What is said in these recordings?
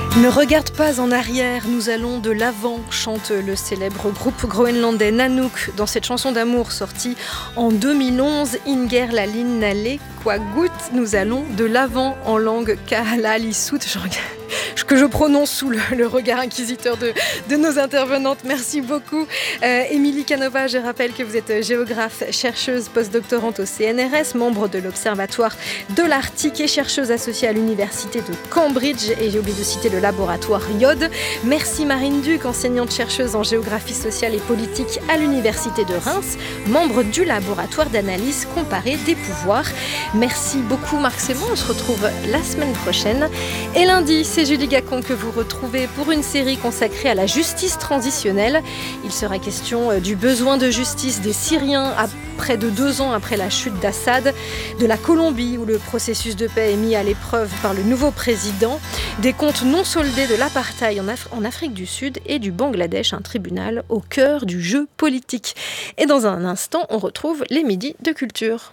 Ne regarde pas en arrière, nous allons de l'avant, chante le célèbre groupe groenlandais Nanook dans cette chanson d'amour sortie en 2011, Inger Lalin Nale Kwagut, nous allons de l'avant en langue Kahalalisut, que je prononce sous le regard inquisiteur de nos intervenantes. Merci beaucoup. Émilie Canova, je rappelle que vous êtes géographe, chercheuse postdoctorante au CNRS, membre de l'Observatoire de l'Arctique et chercheuse associée à l'Université de Cambridge. Et j'ai oublié de citer le laboratoire IOD. Merci Marine Duc, enseignante-chercheuse en géographie sociale et politique à l'Université de Reims, membre du laboratoire d'analyse comparée des pouvoirs. Merci beaucoup Marc Sémon, on se retrouve la semaine prochaine. Et lundi, c'est Julie Gacon que vous retrouvez pour une série consacrée à la justice transitionnelle. Il sera question du besoin de justice des Syriens à près de 2 ans après la chute d'Assad, de la Colombie où le processus de paix est mis à l'épreuve par le nouveau président, des comptes non soldés de l'apartheid en Afrique du Sud et du Bangladesh, un tribunal au cœur du jeu politique. Et dans un instant, on retrouve les midis de culture.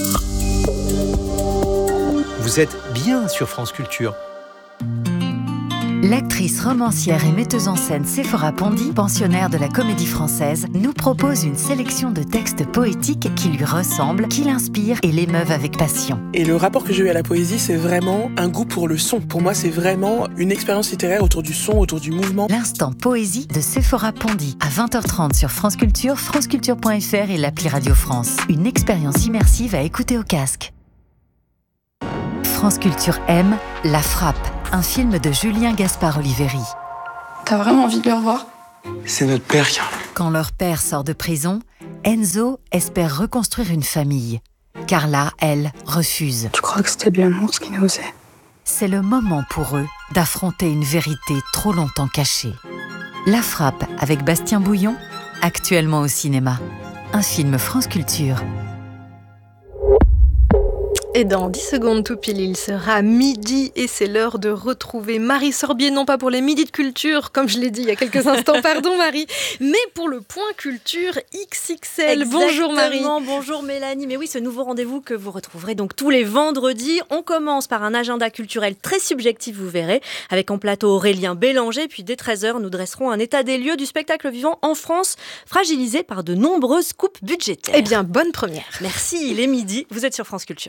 Vous êtes bien sur France Culture. L'actrice, romancière et metteuse en scène Séphora Pondy, pensionnaire de la Comédie Française, nous propose une sélection de textes poétiques qui lui ressemblent, qui l'inspirent et l'émeuvent avec passion. Et le rapport que j'ai eu à la poésie, c'est vraiment un goût pour le son. Pour moi, c'est vraiment une expérience littéraire autour du son, autour du mouvement. L'instant poésie de Séphora Pondy, à 20h30 sur France Culture, franceculture.fr et l'appli Radio France. Une expérience immersive à écouter au casque. France Culture aime La Frappe, un film de Julien Gaspard Oliveri. T'as vraiment envie de le revoir ? C'est notre père, Karl. Quand leur père sort de prison, Enzo espère reconstruire une famille. Carla, elle, refuse. Tu crois que c'était de l'amour ce qu'il nous faisait ? C'est le moment pour eux d'affronter une vérité trop longtemps cachée. La Frappe avec Bastien Bouillon, actuellement au cinéma. Un film France Culture. Et dans 10 secondes tout pile, il sera midi et c'est l'heure de retrouver Marie Sorbier, non pas pour les midis de culture, comme je l'ai dit il y a quelques instants, pardon Marie, mais pour le point culture XXL. Exactement. Bonjour Marie. Bonjour Mélanie. Mais oui, ce nouveau rendez-vous que vous retrouverez donc tous les vendredis. On commence par un agenda culturel très subjectif, vous verrez, avec en plateau Aurélien Bélanger. Puis dès 13h, nous dresserons un état des lieux du spectacle vivant en France, fragilisé par de nombreuses coupes budgétaires. Eh bien, bonne première. Merci, il est midi, vous êtes sur France Culture.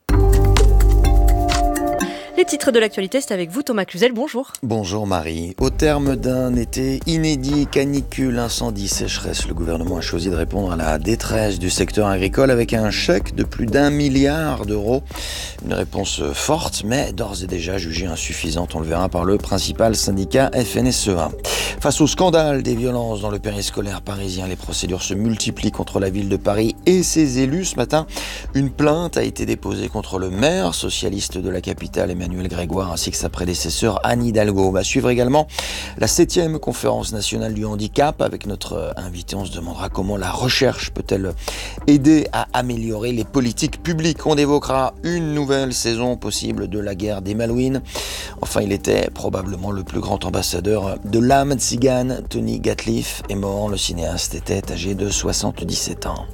Les titres de l'actualité, c'est avec vous Thomas Cluzel, bonjour. Bonjour Marie. Au terme d'un été inédit, canicule, incendie, sécheresse, le gouvernement a choisi de répondre à la détresse du secteur agricole avec un chèque de plus d'1 milliard d'euros. Une réponse forte, mais d'ores et déjà jugée insuffisante, on le verra par le principal syndicat FNSEA. Face au scandale des violences dans le périscolaire parisien, les procédures se multiplient contre la ville de Paris et ses élus. Ce matin, une plainte a été déposée contre le maire socialiste de la capitale, Emmanuel Grégoire, ainsi que sa prédécesseur Anne Hidalgo. On va suivre également la 7e conférence nationale du handicap. Avec notre invité, on se demandera comment la recherche peut-elle aider à améliorer les politiques publiques. On évoquera une nouvelle saison possible de la guerre des Malouines. Enfin, il était probablement le plus grand ambassadeur de l'âme tzigane. Tony Gatliff est mort. Le cinéaste était âgé de 77 ans.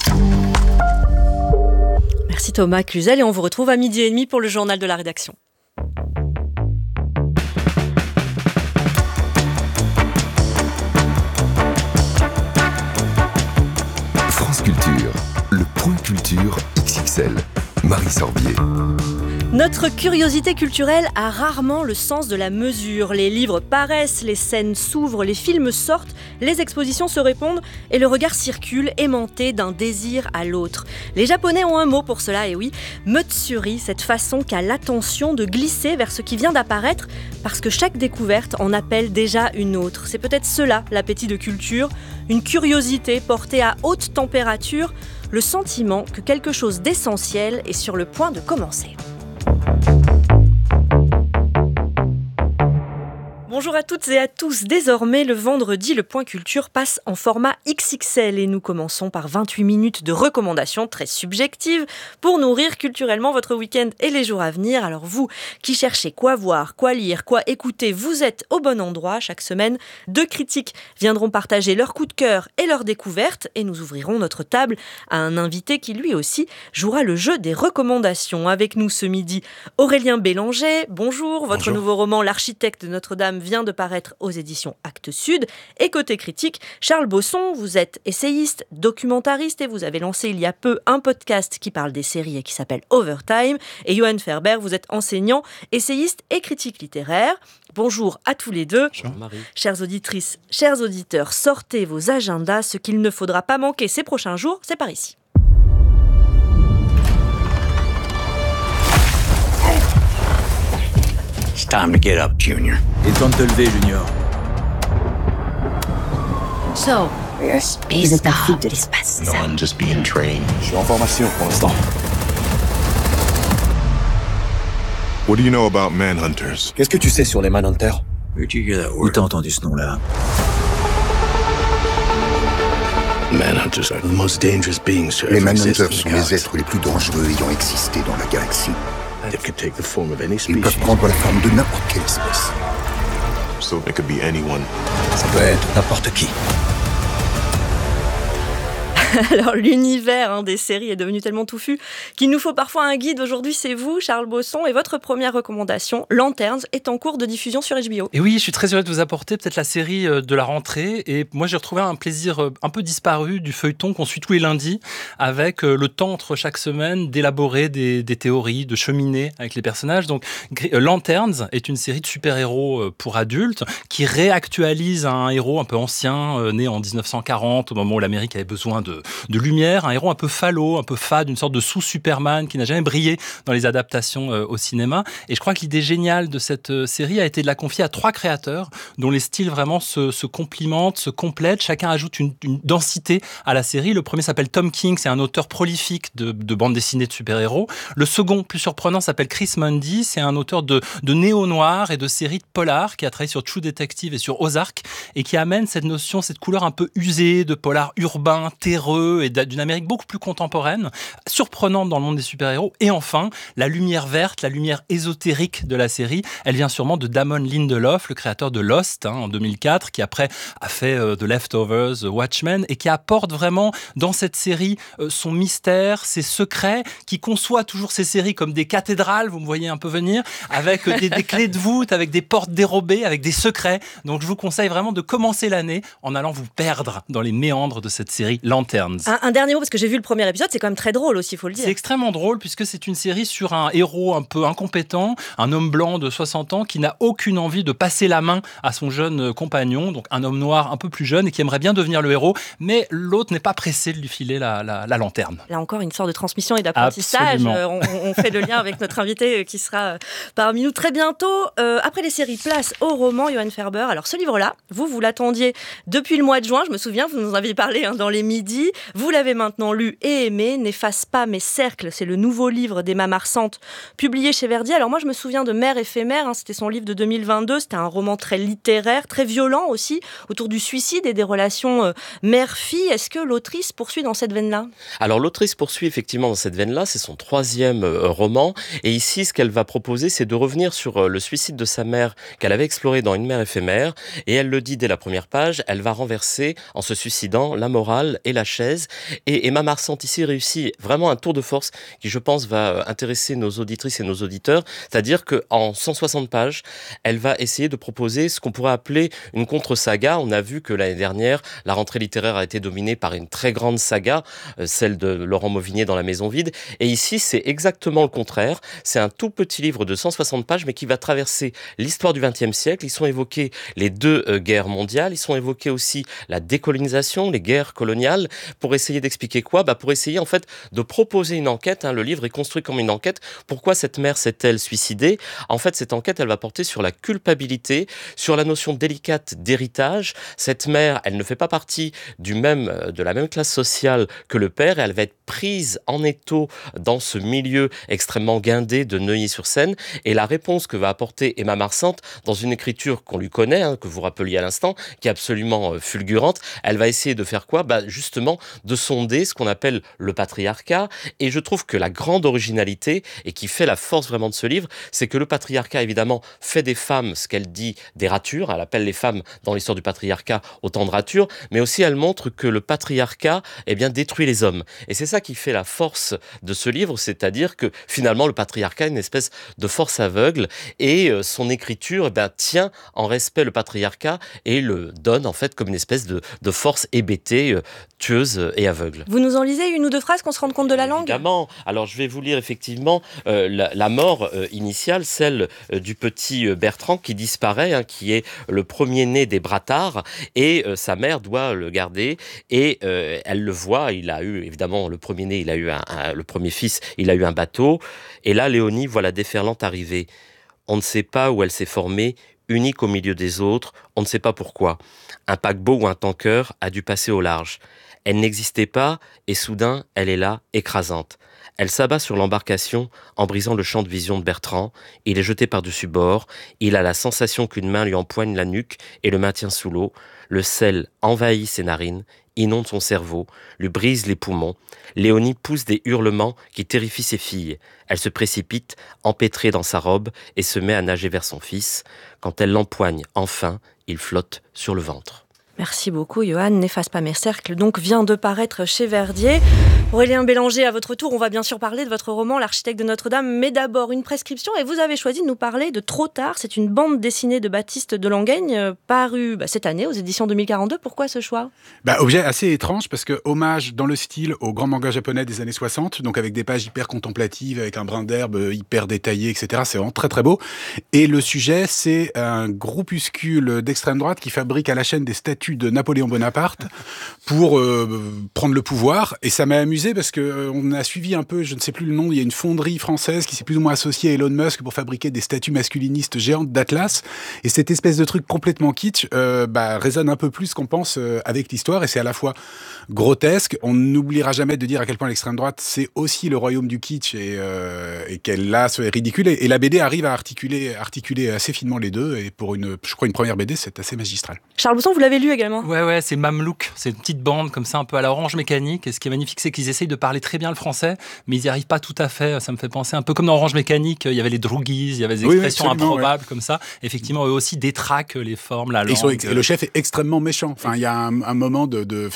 Merci Thomas Cluzel et on vous retrouve à 12h30 pour le journal de la rédaction. France Culture, le point culture XXL. Marie Sorbier. Notre curiosité culturelle a rarement le sens de la mesure. Les livres paraissent, les scènes s'ouvrent, les films sortent, les expositions se répondent et le regard circule, aimanté d'un désir à l'autre. Les Japonais ont un mot pour cela, et oui, Mutsuri, cette façon qu'a l'attention de glisser vers ce qui vient d'apparaître parce que chaque découverte en appelle déjà une autre. C'est peut-être cela, l'appétit de culture, une curiosité portée à haute température, le sentiment que quelque chose d'essentiel est sur le point de commencer. Bonjour à toutes et à tous. Désormais, le vendredi, le Point Culture passe en format XXL et nous commençons par 28 minutes de recommandations très subjectives pour nourrir culturellement votre week-end et les jours à venir. Alors vous qui cherchez quoi voir, quoi lire, quoi écouter, vous êtes au bon endroit. Chaque semaine, 2 critiques viendront partager leurs coups de cœur et leurs découvertes et nous ouvrirons notre table à un invité qui lui aussi jouera le jeu des recommandations. Avec nous ce midi, Aurélien Bélanger. Bonjour. Votre nouveau roman L'architecte de Notre-Dame vient de paraître aux éditions Actes Sud. Et côté critique, Charles Bosson, vous êtes essayiste, documentariste et vous avez lancé il y a peu un podcast qui parle des séries et qui s'appelle Overtime. Et Johan Ferber, vous êtes enseignant, essayiste et critique littéraire. Bonjour à tous les deux. Bonjour Marie. Chères auditrices, chers auditeurs, sortez vos agendas. Ce qu'il ne faudra pas manquer ces prochains jours, c'est par ici. It's time to get up, Junior. Il est temps de te lever, Junior. So, vous êtes un flic de l'espace, c'est ça? I'm just being trained. Je suis en formation pour l'instant. What do you know about manhunters? Qu'est-ce que tu sais sur les manhunters? Where'd you hear that Où word? t'as entendu ce nom-là? Manhunters are the most dangerous beings to Les ever exist in manhunters the sont les galaxy. êtres les plus dangereux ayant existé dans la galaxie. They could take the form of any Ils species. peuvent prendre la forme de n'importe quelle espèce. So it could be anyone. Ça peut être n'importe qui. Alors l'univers des séries est devenu tellement touffu qu'il nous faut parfois un guide. Aujourd'hui c'est vous, Charles Bosson, et votre première recommandation, Lanterns, est en cours de diffusion sur HBO. Et oui, je suis très heureux de vous apporter peut-être la série de la rentrée. Et moi, j'ai retrouvé un plaisir un peu disparu du feuilleton qu'on suit tous les lundis, avec le temps entre chaque semaine d'élaborer des théories, de cheminer avec les personnages. Donc, Lanterns est une série de super-héros pour adultes qui réactualise un héros un peu ancien, né en 1940, au moment où l'Amérique avait besoin de lumière, un héros un peu falot, un peu fade, une sorte de sous-Superman qui n'a jamais brillé dans les adaptations au cinéma. Et je crois que l'idée géniale de cette série a été de la confier à 3 créateurs dont les styles vraiment se complimentent, se complètent. Chacun ajoute une densité à la série. Le premier s'appelle Tom King, c'est un auteur prolifique de bande dessinée de super-héros. Le second, plus surprenant, s'appelle Chris Mundy, c'est un auteur de néo-noir et de séries de polar qui a travaillé sur True Detective et sur Ozark et qui amène cette notion, cette couleur un peu usée de polar urbain, terreux et d'une Amérique beaucoup plus contemporaine, surprenante dans le monde des super-héros. Et enfin, la lumière verte, la lumière ésotérique de la série, elle vient sûrement de Damon Lindelof, le créateur de Lost en 2004, qui après a fait The Leftovers, Watchmen, et qui apporte vraiment dans cette série son mystère, ses secrets, qui conçoit toujours ces séries comme des cathédrales, vous me voyez un peu venir, avec des clés de voûte, avec des portes dérobées, avec des secrets. Donc je vous conseille vraiment de commencer l'année en allant vous perdre dans les méandres de cette série Lanterns. Un dernier mot, parce que j'ai vu le premier épisode, c'est quand même très drôle aussi, il faut le dire. C'est extrêmement drôle puisque c'est une série sur un héros un peu incompétent, un homme blanc de 60 ans qui n'a aucune envie de passer la main à son jeune compagnon, donc un homme noir un peu plus jeune et qui aimerait bien devenir le héros, mais l'autre n'est pas pressé de lui filer la lanterne. Là encore, une sorte de transmission et d'apprentissage. On fait le lien avec notre invité qui sera parmi nous très bientôt. Après les séries, place au roman, Johan Ferber. Alors ce livre-là, vous l'attendiez depuis le mois de juin, je me souviens, vous nous en aviez parlé dans les midis. Vous l'avez maintenant lu et aimé. N'efface pas mes cercles, c'est le nouveau livre d'Emma Marsante, publié chez Verdier. Alors moi, je me souviens de Mère éphémère, c'était son livre de 2022. C'était un roman très littéraire, très violent aussi, autour du suicide et des relations mère-fille. Est-ce que l'autrice poursuit dans cette veine-là ? Alors l'autrice poursuit effectivement dans cette veine-là, c'est son 3e roman. Et ici, ce qu'elle va proposer, c'est de revenir sur le suicide de sa mère qu'elle avait exploré dans Une mère éphémère. Et elle le dit dès la première page, elle va renverser, en se suicidant, la morale et la chaise. Et Emma Marsante ici réussit vraiment un tour de force qui, je pense, va intéresser nos auditrices et nos auditeurs. C'est-à-dire qu'en 160 pages, elle va essayer de proposer ce qu'on pourrait appeler une contre-saga. On a vu que l'année dernière, la rentrée littéraire a été dominée par une très grande saga, celle de Laurent Mauvigné dans La Maison vide. Et ici, c'est exactement le contraire. C'est un tout petit livre de 160 pages, mais qui va traverser l'histoire du XXe siècle. Ils sont évoqués les 2 guerres mondiales. Ils sont évoqués aussi la décolonisation, les guerres coloniales. Pour essayer d'expliquer quoi ? Pour essayer en fait de proposer une enquête. Le livre est construit comme une enquête. Pourquoi cette mère s'est-elle suicidée ? En fait, cette enquête, elle va porter sur la culpabilité, sur la notion délicate d'héritage. Cette mère, elle ne fait pas partie de la même classe sociale que le père, et elle va être prise en étau dans ce milieu extrêmement guindé de Neuilly-sur-Seine. Et la réponse que va apporter Emma Marsantes, dans une écriture qu'on lui connaît, que vous rappeliez à l'instant, qui est absolument fulgurante, elle va essayer de faire quoi ? Justement, de sonder ce qu'on appelle le patriarcat. Et je trouve que la grande originalité, et qui fait la force vraiment de ce livre, c'est que le patriarcat, évidemment, fait des femmes, ce qu'elle dit, des ratures. Elle appelle les femmes, dans l'histoire du patriarcat, autant de ratures, mais aussi elle montre que le patriarcat, détruit les hommes. Et c'est ça qui fait la force de ce livre, c'est-à-dire que finalement, le patriarcat est une espèce de force aveugle, et son écriture tient en respect le patriarcat et le donne en fait comme une espèce de force hébétée, tueuse et aveugle. Vous nous en lisez une ou deux phrases qu'on se rende compte de la langue ? Évidemment. Alors je vais vous lire effectivement la mort initiale, celle du petit Bertrand qui disparaît, qui est le premier-né des Brattards, et sa mère doit le garder, et elle le voit, il a eu évidemment le premier-né, le premier fils, il a eu un bateau, et là Léonie voit la déferlante arriver. On ne sait pas où elle s'est formée, unique au milieu des autres, on ne sait pas pourquoi. Un paquebot ou un tanker a dû passer au large. Elle n'existait pas, et soudain, elle est là, écrasante. Elle s'abat sur l'embarcation en brisant le champ de vision de Bertrand. Il est jeté par-dessus bord. Il a la sensation qu'une main lui empoigne la nuque et le maintient sous l'eau. Le sel envahit ses narines, inonde son cerveau, lui brise les poumons. Léonie pousse des hurlements qui terrifient ses filles. Elle se précipite, empêtrée dans sa robe, et se met à nager vers son fils. Quand elle l'empoigne, enfin, il flotte sur le ventre. Merci beaucoup, Johan. N'efface pas mes cercles, donc, vient de paraître chez Verdier. Aurélien Bélanger, à votre tour, on va bien sûr parler de votre roman L'architecte de Notre-Dame, mais d'abord une prescription, et vous avez choisi de nous parler de Trop tard. C'est une bande dessinée de Baptiste de Langueigne, parue cette année aux éditions 2042. Pourquoi ce choix ? Objet assez étrange, parce que hommage dans le style au grand manga japonais des années 60, donc avec des pages hyper contemplatives, avec un brin d'herbe hyper détaillé, etc. C'est vraiment très très beau. Et le sujet, c'est un groupuscule d'extrême droite qui fabrique à la chaîne des statues de Napoléon Bonaparte pour prendre le pouvoir. Et ça m'a amusé parce que on a suivi un peu, je ne sais plus le nom, il y a une fonderie française qui s'est plus ou moins associée à Elon Musk pour fabriquer des statues masculinistes géantes d'Atlas. Et cette espèce de truc complètement kitsch résonne un peu plus qu'on pense avec l'histoire. Et c'est à la fois grotesque. On n'oubliera jamais de dire à quel point l'extrême droite, c'est aussi le royaume du kitsch et qu'elle là c'est ridicule. Et la BD arrive à articuler assez finement les deux. Et pour une première BD, c'est assez magistral. Charles Bousson, vous l'avez lu également ? Ouais, c'est Mamelouk. C'est une petite bande comme ça, un peu à la Orange Mécanique. Et ce qui est magnifique, c'est qu'ils essayent de parler très bien le français, mais ils n'y arrivent pas tout à fait. Ça me fait penser un peu comme dans Orange Mécanique. Il y avait les droguies, il y avait des expressions improbables comme ça. Effectivement, eux aussi détraquent les formes, la langue. Et le chef est extrêmement méchant. Enfin, il y a un moment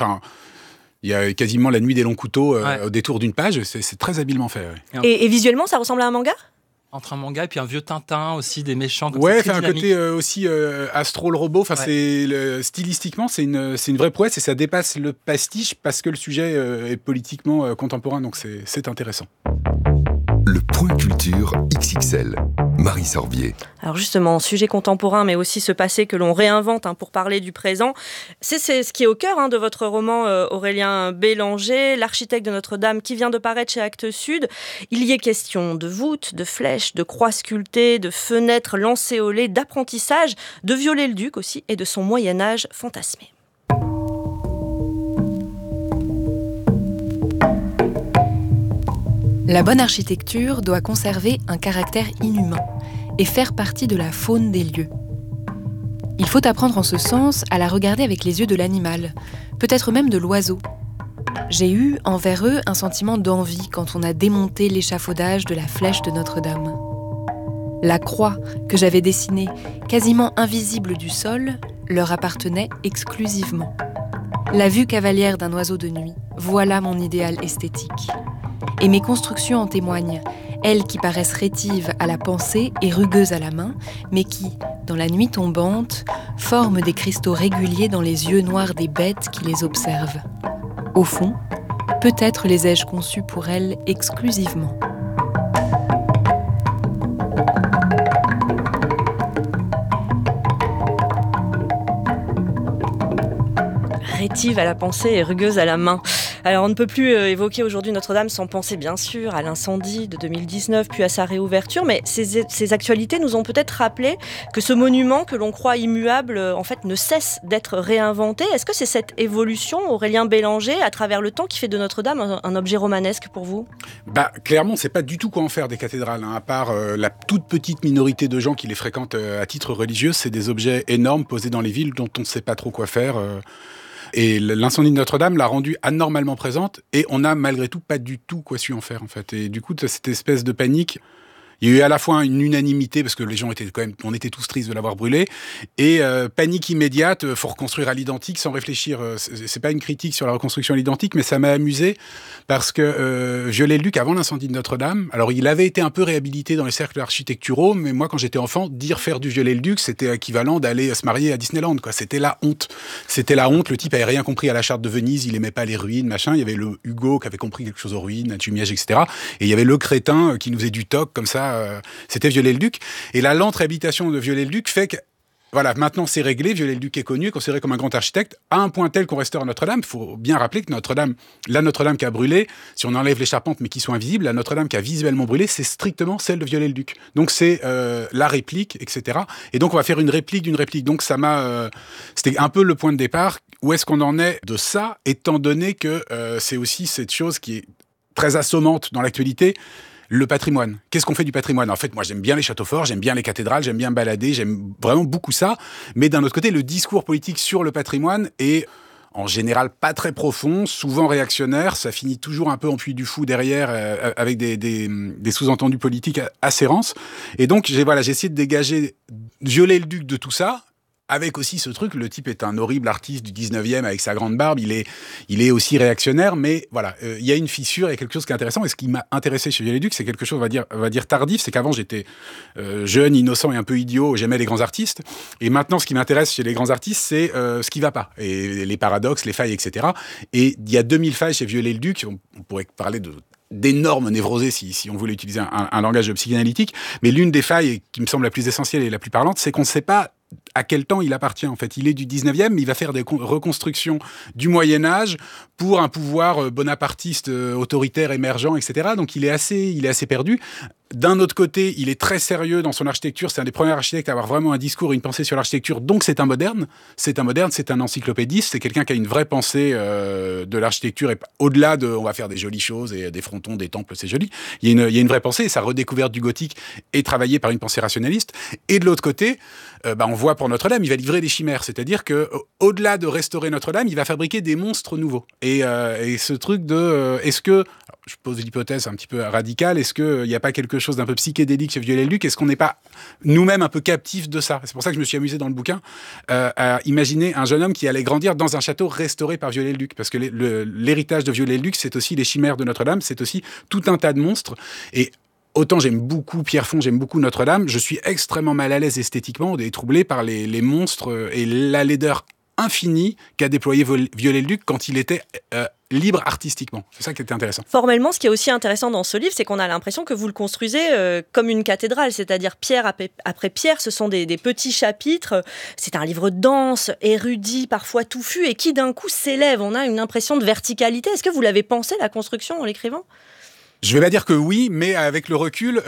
il y a quasiment la nuit des longs couteaux au détour d'une page. C'est très habilement fait. Ouais. Et visuellement, ça ressemble à un manga ? Entre un manga et puis un vieux Tintin aussi, des méchants comme ça. Un côté aussi Astro le robot. Enfin, stylistiquement, c'est une vraie prouesse et ça dépasse le pastiche parce que le sujet est politiquement contemporain. Donc c'est intéressant. Le point culture XXL. Marie Sorbier. Alors justement, sujet contemporain, mais aussi ce passé que l'on réinvente pour parler du présent. C'est ce qui est au cœur de votre roman, Aurélien Bélanger, L'architecte de Notre-Dame, qui vient de paraître chez Actes Sud. Il y est question de voûtes, de flèches, de croix sculptées, de fenêtres lancéolées, d'apprentissage, de Viollet-le-Duc aussi, et de son Moyen-Âge fantasmé. La bonne architecture doit conserver un caractère inhumain et faire partie de la faune des lieux. Il faut apprendre en ce sens à la regarder avec les yeux de l'animal, peut-être même de l'oiseau. J'ai eu envers eux un sentiment d'envie quand on a démonté l'échafaudage de la flèche de Notre-Dame. La croix que j'avais dessinée, quasiment invisible du sol, leur appartenait exclusivement. La vue cavalière d'un oiseau de nuit, voilà mon idéal esthétique. Et mes constructions en témoignent, elles qui paraissent rétives à la pensée et rugueuses à la main, mais qui, dans la nuit tombante, forment des cristaux réguliers dans les yeux noirs des bêtes qui les observent. Au fond, peut-être les ai-je conçues pour elles exclusivement. rétive à la pensée et rugueuse à la main. Alors on ne peut plus évoquer aujourd'hui Notre-Dame sans penser bien sûr à l'incendie de 2019 puis à sa réouverture, mais ces actualités nous ont peut-être rappelé que ce monument que l'on croit immuable en fait ne cesse d'être réinventé. Est-ce que c'est cette évolution, Aurélien Bélanger, à travers le temps qui fait de Notre-Dame un objet romanesque pour vous ? Clairement, on ne sait pas du tout quoi en faire des cathédrales, à part la toute petite minorité de gens qui les fréquentent à titre religieux. C'est des objets énormes posés dans les villes dont on ne sait pas trop quoi faire. Et l'incendie de Notre-Dame l'a rendue anormalement présente et on n'a malgré tout pas du tout quoi su en faire en fait. Et du coup, cette espèce de panique, il y a eu à la fois une unanimité parce que les gens étaient quand même, on était tous tristes de l'avoir brûlé, et panique immédiate, faut reconstruire à l'identique sans réfléchir. C'est pas une critique sur la reconstruction à l'identique, mais ça m'a amusé parce que Viollet-le-Duc, avant l'incendie de Notre-Dame, alors il avait été un peu réhabilité dans les cercles architecturaux, mais moi quand j'étais enfant, dire faire du Viollet-le-Duc, c'était équivalent d'aller se marier à Disneyland, quoi. C'était la honte. C'était la honte. Le type avait rien compris à la charte de Venise, il aimait pas les ruines, machin. Il y avait le Hugo qui avait compris quelque chose aux ruines, à Jumièges, etc. Et il y avait le crétin qui nous faisait du toc comme ça. C'était Viollet-le-Duc. Et la lente réhabilitation de Viollet-le-Duc fait que, voilà, maintenant c'est réglé, Viollet-le-Duc est connu, considéré comme un grand architecte, à un point tel qu'on restaure Notre-Dame. Il faut bien rappeler que la Notre-Dame qui a brûlé, si on enlève les charpentes mais qui sont invisibles, la Notre-Dame qui a visuellement brûlé, c'est strictement celle de Viollet-le-Duc. Donc c'est la réplique, etc. Et donc on va faire une réplique d'une réplique. Donc ça c'était un peu le point de départ. Où est-ce qu'on en est de ça, étant donné que c'est aussi cette chose qui est très assommante dans l'actualité, le patrimoine. Qu'est-ce qu'on fait du patrimoine ? En fait, moi, j'aime bien les châteaux forts, j'aime bien les cathédrales, j'aime bien me balader, j'aime vraiment beaucoup ça. Mais d'un autre côté, le discours politique sur le patrimoine est en général pas très profond, souvent réactionnaire. Ça finit toujours un peu en puits du fou derrière, avec des sous-entendus politiques assez rances. Et donc, j'ai essayé de dégager Viollet-le-Duc de tout ça. Avec aussi ce truc, le type est un horrible artiste du 19e avec sa grande barbe, il est aussi réactionnaire, mais voilà, il y a une fissure, il y a quelque chose qui est intéressant, et ce qui m'a intéressé chez Viollet-le-Duc, c'est quelque chose, on va dire tardif, c'est qu'avant j'étais jeune, innocent et un peu idiot, j'aimais les grands artistes, et maintenant ce qui m'intéresse chez les grands artistes, c'est ce qui va pas, et les paradoxes, les failles, etc. Et il y a 2000 failles chez Viollet-le-Duc, on pourrait parler d'énormes névrosés si on voulait utiliser un langage psychanalytique, mais l'une des failles qui me semble la plus essentielle et la plus parlante, c'est qu'on ne sait pas à quel temps il appartient, en fait. Il est du 19e, mais il va faire des reconstructions du Moyen-Âge pour un pouvoir bonapartiste, autoritaire, émergent, etc. Donc il est assez perdu. D'un autre côté, il est très sérieux dans son architecture. C'est un des premiers architectes à avoir vraiment un discours et une pensée sur l'architecture. Donc c'est un moderne. C'est un encyclopédiste. C'est quelqu'un qui a une vraie pensée de l'architecture. Et au-delà de, on va faire des jolies choses et des frontons, des temples, c'est joli. Il y a une vraie pensée. Et sa redécouverte du gothique est travaillée par une pensée rationaliste. Et de l'autre côté, on voit pour Notre-Dame, il va livrer des chimères. C'est-à-dire que au-delà de restaurer Notre-Dame, il va fabriquer des monstres nouveaux. Et ce truc de, est-ce que, je pose l'hypothèse un petit peu radicale, est-ce qu'il n'y a pas quelque chose d'un peu psychédélique chez Viollet-le-Duc ? Est-ce qu'on n'est pas nous-mêmes un peu captifs de ça ? C'est pour ça que je me suis amusé dans le bouquin à imaginer un jeune homme qui allait grandir dans un château restauré par Viollet-le-Duc. Parce que l'héritage de Viollet-le-Duc, c'est aussi les chimères de Notre-Dame, c'est aussi tout un tas de monstres. Et autant j'aime beaucoup Pierrefonds, j'aime beaucoup Notre-Dame, je suis extrêmement mal à l'aise esthétiquement et troublé par les monstres et la laideur infinie qu'a déployé Viollet-le-Duc quand il était libre artistiquement. C'est ça qui était intéressant. Formellement, ce qui est aussi intéressant dans ce livre, c'est qu'on a l'impression que vous le construisez comme une cathédrale, c'est-à-dire pierre après pierre, ce sont des petits chapitres. C'est un livre dense, érudit, parfois touffu, et qui d'un coup s'élève. On a une impression de verticalité. Est-ce que vous l'avez pensé, la construction, en l'écrivant ? Je vais pas dire que oui, mais avec le recul,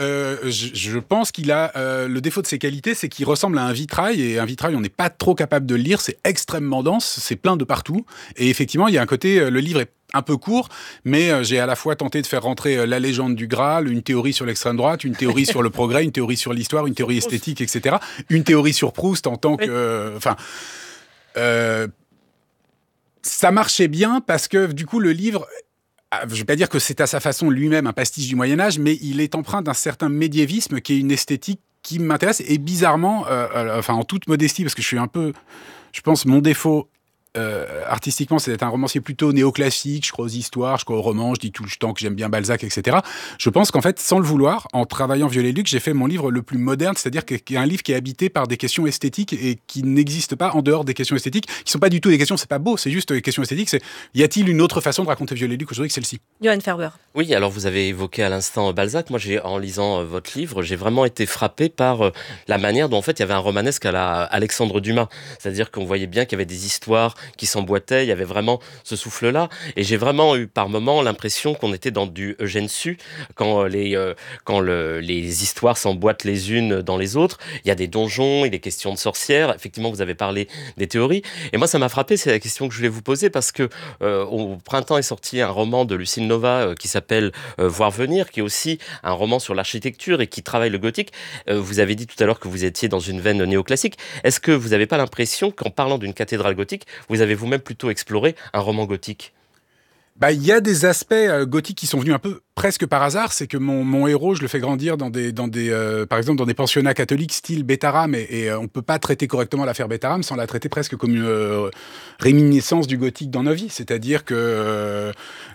je pense qu'il a le défaut de ses qualités, c'est qu'il ressemble à un vitrail, et un vitrail, on n'est pas trop capable de le lire, c'est extrêmement dense, c'est plein de partout, et effectivement, il y a un côté, le livre est un peu court, mais j'ai à la fois tenté de faire rentrer la légende du Graal, une théorie sur l'extrême droite, une théorie sur le progrès, une théorie sur l'histoire, une théorie esthétique, etc., une théorie sur Proust en tant que... ça marchait bien parce que, du coup, le livre... Je ne vais pas dire que c'est à sa façon lui-même un pastiche du Moyen-Âge, mais il est empreint d'un certain médiévisme qui est une esthétique qui m'intéresse. Et bizarrement, en toute modestie, parce que je suis un peu... Je pense mon défaut artistiquement, c'est d'être un romancier plutôt néoclassique. Je crois aux histoires, je crois aux romans, je dis tout le temps que j'aime bien Balzac, etc. Je pense qu'en fait, sans le vouloir, en travaillant Viollet-le-Duc, j'ai fait mon livre le plus moderne, c'est-à-dire qu'il y a un livre qui est habité par des questions esthétiques et qui n'existe pas en dehors des questions esthétiques, qui ne sont pas du tout des questions, c'est pas beau, c'est juste des questions esthétiques. C'est, y a-t-il une autre façon de raconter Viollet-le-Duc aujourd'hui que celle-ci ? Johan Ferber. Oui, alors vous avez évoqué à l'instant Balzac. Moi, en lisant votre livre, j'ai vraiment été frappé par la manière dont en fait il y avait un romanesque à la Alexandre Dumas. C'est-à-dire qu'on voyait bien qu'il y avait des histoires qui s'emboîtaient. Il y avait vraiment ce souffle-là. Et j'ai vraiment eu par moments l'impression qu'on était dans du Eugène Sue, quand les histoires s'emboîtent les unes dans les autres. Il y a des donjons, il est question de sorcières. Effectivement, vous avez parlé des théories. Et moi, ça m'a frappé, c'est la question que je voulais vous poser, parce que au printemps est sorti un roman de Lucille Nova qui s'appelle Voir venir, qui est aussi un roman sur l'architecture et qui travaille le gothique. Vous avez dit tout à l'heure que vous étiez dans une veine néoclassique. Est-ce que vous n'avez pas l'impression qu'en parlant d'une cathédrale gothique, vous avez vous-même plutôt exploré un roman gothique ? Il y a des aspects gothiques qui sont venus un peu presque par hasard. C'est que mon héros, je le fais grandir dans des par exemple dans des pensionnats catholiques style Bétaram, et on peut pas traiter correctement l'affaire Bétaram sans la traiter presque comme une réminiscence du gothique dans nos vies. C'est-à-dire que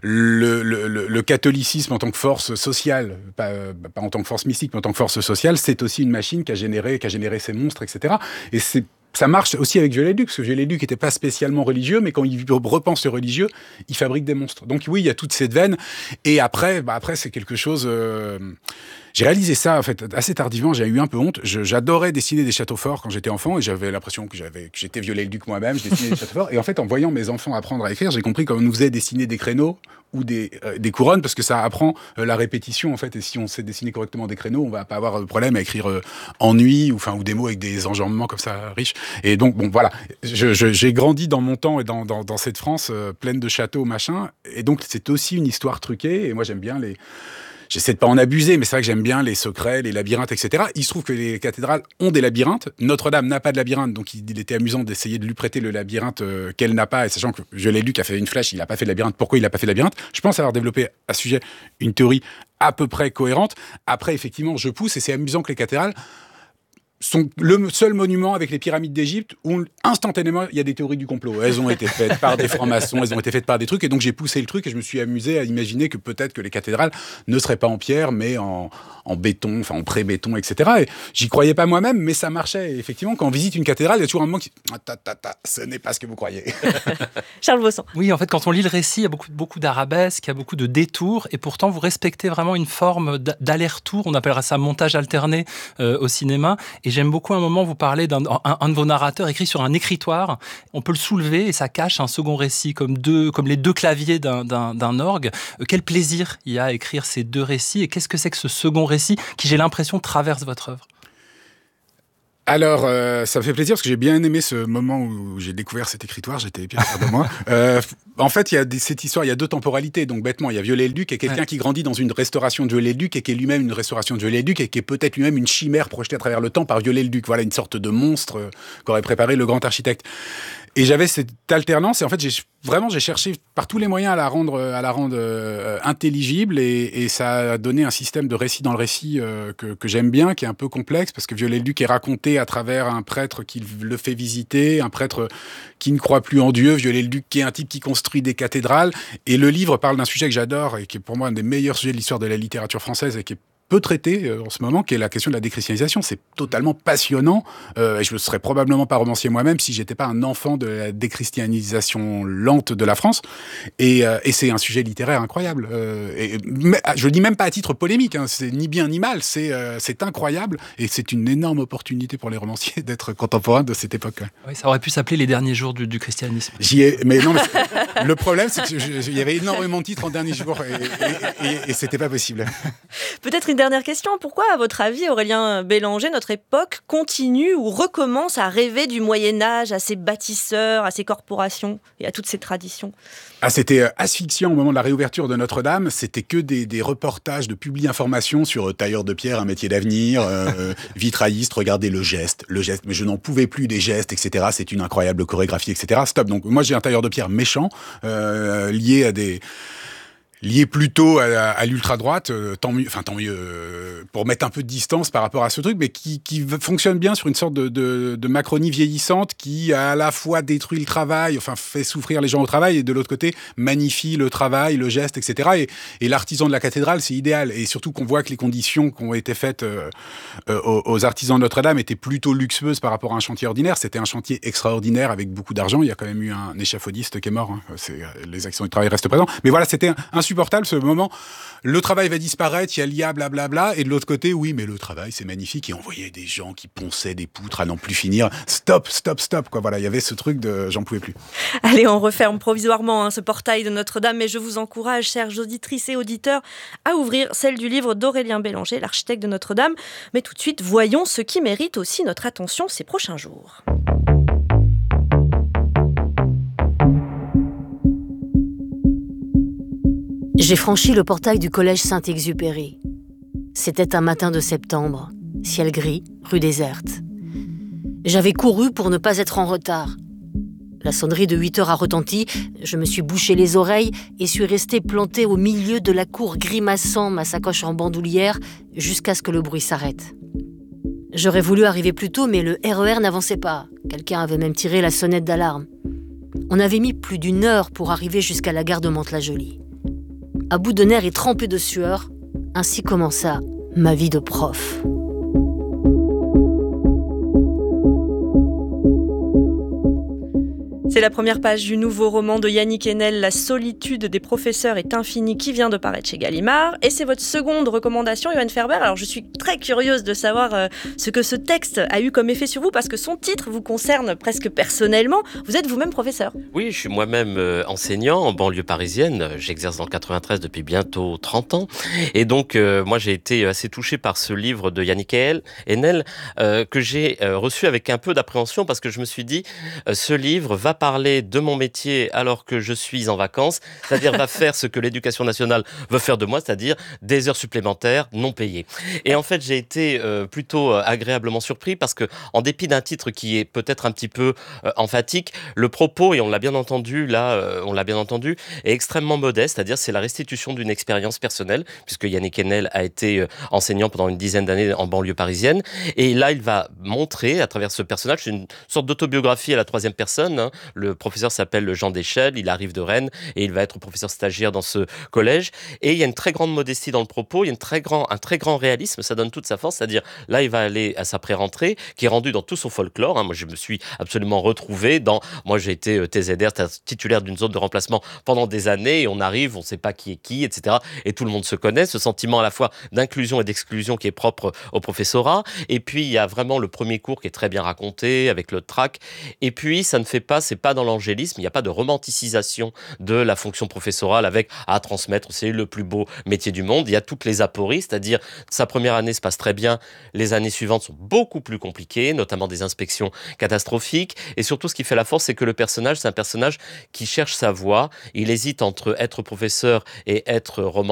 le catholicisme en tant que force sociale, pas en tant que force mystique, mais en tant que force sociale, c'est aussi une machine qui a généré ces monstres, etc. Et ça marche aussi avec Viollet-le-Duc, parce que Viollet-le-Duc n'était pas spécialement religieux, mais quand il repense le religieux, il fabrique des monstres. Donc oui, il y a toute cette veine. Et après c'est quelque chose... J'ai réalisé ça, en fait, assez tardivement. J'ai eu un peu honte. J'adorais dessiner des châteaux forts quand j'étais enfant, et j'avais l'impression que j'étais Viollet-le-Duc moi-même. Je dessinais des châteaux forts. Et en fait, en voyant mes enfants apprendre à écrire, j'ai compris qu'on nous faisait dessiner des créneaux ou des couronnes, parce que ça apprend la répétition, en fait. Et si on sait dessiner correctement des créneaux, on va pas avoir de problème à écrire ennui ou des mots avec des enjambements comme ça riches. Et donc, bon, voilà. J'ai grandi dans mon temps et dans cette France pleine de châteaux, machin. Et donc, c'est aussi une histoire truquée. Et moi, j'aime bien j'essaie de pas en abuser, mais c'est vrai que j'aime bien les secrets, les labyrinthes, etc. Il se trouve que les cathédrales ont des labyrinthes. Notre-Dame n'a pas de labyrinthe, donc il était amusant d'essayer de lui prêter le labyrinthe qu'elle n'a pas. Et sachant que Viollet-le-Duc a fait une flèche, il n'a pas fait de labyrinthe. Pourquoi il n'a pas fait de labyrinthe ? Je pense avoir développé à ce sujet une théorie à peu près cohérente. Après, effectivement, je pousse, et c'est amusant que les cathédrales sont le seul monument avec les pyramides d'Égypte où instantanément il y a des théories du complot. Elles ont été faites par des francs-maçons, elles ont été faites par des trucs, et donc j'ai poussé le truc et je me suis amusé à imaginer que peut-être que les cathédrales ne seraient pas en pierre mais en béton, en pré-béton, etc. Et j'y croyais pas moi-même, mais ça marchait. Et effectivement, quand on visite une cathédrale, il y a toujours un moment qui ce n'est pas ce que vous croyez. Charles Bossan. Oui, en fait, quand on lit le récit, il y a beaucoup d'arabesques, il y a beaucoup de détours, et pourtant vous respectez vraiment une forme d'aller-retour. On appellera ça montage alterné au cinéma. Et j'aime beaucoup un moment, vous parlez un de vos narrateurs écrit sur un écritoire. On peut le soulever et ça cache un second récit, comme les deux claviers d'un orgue. Quel plaisir il y a à écrire ces deux récits, et qu'est-ce que c'est que ce second récit qui, j'ai l'impression, traverse votre œuvre ? Alors, ça me fait plaisir parce que j'ai bien aimé ce moment où j'ai découvert cet écritoire, j'étais bien fier de moi. En fait, il y a cette histoire, il y a deux temporalités. Donc, bêtement, il y a Viollet-le-Duc et quelqu'un qui grandit dans une restauration de Viollet-le-Duc et qui est lui-même une restauration de Viollet-le-Duc et qui est peut-être lui-même une chimère projetée à travers le temps par Viollet-le-Duc. Voilà, une sorte de monstre qu'aurait préparé le grand architecte. Et j'avais cette alternance, et en fait, j'ai cherché par tous les moyens à la rendre intelligible, et ça a donné un système de récit dans le récit que j'aime bien, qui est un peu complexe, parce que Viollet-le-Duc est raconté à travers un prêtre qui le fait visiter, un prêtre qui ne croit plus en Dieu, Viollet-le-Duc qui est un type qui construit des cathédrales, et le livre parle d'un sujet que j'adore et qui est pour moi un des meilleurs sujets de l'histoire de la littérature française et qui est peu traité en ce moment, qui est la question de la déchristianisation. C'est totalement passionnant. Et je ne serais probablement pas romancier moi-même si j'étais pas un enfant de la déchristianisation lente de la France. Et c'est un sujet littéraire incroyable. Mais, je le dis même pas à titre polémique. C'est ni bien ni mal. C'est incroyable. Et c'est une énorme opportunité pour les romanciers d'être contemporains de cette époque. Oui, ça aurait pu s'appeler les derniers jours du christianisme. Mais non. Le problème, c'est qu'il y avait énormément de titres en derniers jours et c'était pas possible. Peut-être une dernière question. Pourquoi, à votre avis, Aurélien Bélanger, notre époque continue ou recommence à rêver du Moyen-Âge, à ses bâtisseurs, à ses corporations et à toutes ces traditions ? C'était asphyxiant au moment de la réouverture de Notre-Dame. C'était que des reportages de publi-information sur tailleur de pierre, un métier d'avenir, vitrailliste, regardez le geste. Mais je n'en pouvais plus des gestes, etc. C'est une incroyable chorégraphie, etc. Stop. Donc moi, j'ai un tailleur de pierre méchant, lié plutôt à l'ultra-droite, tant mieux, pour mettre un peu de distance par rapport à ce truc, mais qui fonctionne bien sur une sorte de Macronie vieillissante qui à la fois détruit le travail, fait souffrir les gens au travail, et de l'autre côté magnifie le travail, le geste, etc. Et l'artisan de la cathédrale, c'est idéal. Et surtout qu'on voit que les conditions qui ont été faites aux artisans de Notre-Dame étaient plutôt luxueuses par rapport à un chantier ordinaire. C'était un chantier extraordinaire avec beaucoup d'argent. Il y a quand même eu un échafaudiste qui est mort. Les actions du travail restent présentes. Mais voilà, c'était un insupportable ce moment. Le travail va disparaître, il y a l'IA, blablabla, et de l'autre côté, oui, mais le travail, c'est magnifique. Et on voyait des gens qui ponçaient des poutres à n'en plus finir. Stop, quoi. Voilà, il y avait ce truc de j'en pouvais plus. Allez, on referme provisoirement ce portail de Notre-Dame, mais je vous encourage, chères auditrices et auditeurs, à ouvrir celle du livre d'Aurélien Bélanger, l'architecte de Notre-Dame. Mais tout de suite, voyons ce qui mérite aussi notre attention ces prochains jours. J'ai franchi le portail du collège Saint-Exupéry. C'était un matin de septembre, ciel gris, rue déserte. J'avais couru pour ne pas être en retard. La sonnerie de 8 heures a retenti, je me suis bouché les oreilles et suis resté planté au milieu de la cour grimaçant ma sacoche en bandoulière jusqu'à ce que le bruit s'arrête. J'aurais voulu arriver plus tôt, mais le RER n'avançait pas. Quelqu'un avait même tiré la sonnette d'alarme. On avait mis plus d'1 heure pour arriver jusqu'à la gare de Mantes-la-Jolie. À bout de nerfs et trempé de sueur, ainsi commença ma vie de prof. C'est la première page du nouveau roman de Yannick Enel, La solitude des professeurs est infinie, qui vient de paraître chez Gallimard. Et c'est votre seconde recommandation, Johan Ferber. Alors je suis très curieuse de savoir ce que ce texte a eu comme effet sur vous, parce que son titre vous concerne presque personnellement. Vous êtes vous-même professeur. Oui, je suis moi-même enseignant en banlieue parisienne. J'exerce dans le 93 depuis bientôt 30 ans. Et donc, moi, j'ai été assez touché par ce livre de Yannick Enel que j'ai reçu avec un peu d'appréhension, parce que je me suis dit, ce livre va parler de mon métier alors que je suis en vacances, c'est-à-dire va faire ce que l'éducation nationale veut faire de moi, c'est-à-dire des heures supplémentaires non payées. Et en fait, j'ai été plutôt agréablement surpris, parce que, en dépit d'un titre qui est peut-être un petit peu emphatique, le propos, et on l'a bien entendu, est extrêmement modeste, c'est-à-dire c'est la restitution d'une expérience personnelle, puisque Yannick Enel a été enseignant pendant une dizaine d'années en banlieue parisienne, et là, il va montrer, à travers ce personnage, c'est une sorte d'autobiographie à la troisième personne, hein. Le professeur s'appelle Jean Deschelles, il arrive de Rennes et il va être professeur stagiaire dans ce collège. Et il y a une très grande modestie dans le propos, il y a un très grand réalisme, ça donne toute sa force, c'est-à-dire là il va aller à sa pré-rentrée qui est rendue dans tout son folklore. Moi je me suis absolument retrouvé moi j'ai été TZR, titulaire d'une zone de remplacement pendant des années, et on arrive, on ne sait pas qui est qui, etc. Et tout le monde se connaît, ce sentiment à la fois d'inclusion et d'exclusion qui est propre au professorat. Et puis il y a vraiment le premier cours qui est très bien raconté avec le trac. Et puis c'est pas dans l'angélisme, il n'y a pas de romanticisation de la fonction professorale avec à transmettre, c'est le plus beau métier du monde. Il y a toutes les apories, c'est-à-dire sa première année se passe très bien, les années suivantes sont beaucoup plus compliquées, notamment des inspections catastrophiques. Et surtout, ce qui fait la force, c'est que le personnage, c'est un personnage qui cherche sa voie. Il hésite entre être professeur et être romancier.